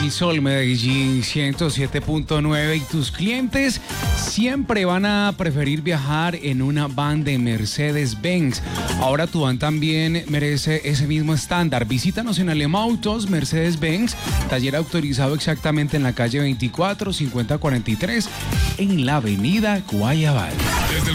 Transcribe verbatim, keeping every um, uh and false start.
El Sol Medellín ciento siete punto nueve y tus clientes siempre van a preferir viajar en una van de Mercedes-Benz. Ahora tu van también merece ese mismo estándar. Visítanos en Alema Autos Mercedes-Benz, taller autorizado exactamente en la calle veinticuatro cincuenta cuarenta y tres en la avenida Guayabal. Desde el